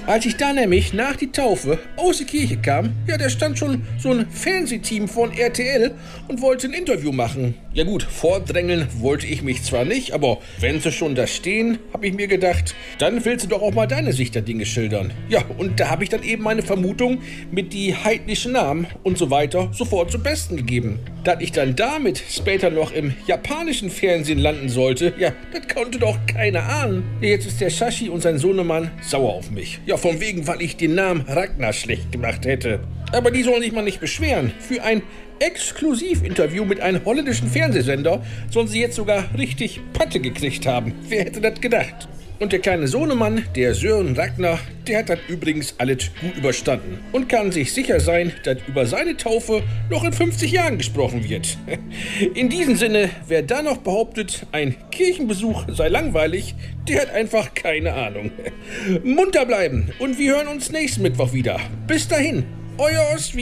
Als ich da nämlich nach die Taufe aus der Kirche kam, ja, da stand schon so ein Fernsehteam von RTL und wollte ein Interview machen. Ja gut, vordrängeln wollte ich mich zwar nicht, aber wenn sie schon da stehen, habe ich mir gedacht, dann willst du doch auch mal deine Sicht der Dinge schildern. Ja, und da habe ich dann eben meine Vermutung mit die heidnischen Namen und so weiter sofort zum Besten gegeben. Dass ich dann damit später noch im japanischen Fernsehen landen sollte, ja, das konnte doch keiner ahnen. Ja, jetzt ist der Shashi und sein Sohnemann sauer auf mich. Ja, von wegen, weil ich den Namen Ragnar schlecht gemacht hätte. Aber die sollen sich mal nicht beschweren. Für ein Exklusivinterview mit einem holländischen Fernsehsender sollen sie jetzt sogar richtig Patte gekriegt haben. Wer hätte das gedacht? Und der kleine Sohnemann, der Sören Ragnar, der hat das übrigens alles gut überstanden und kann sich sicher sein, dass über seine Taufe noch in 50 Jahren gesprochen wird. In diesem Sinne, wer da noch behauptet, ein Kirchenbesuch sei langweilig, der hat einfach keine Ahnung. Munter bleiben und wir hören uns nächsten Mittwoch wieder. Bis dahin, euer Ostwie.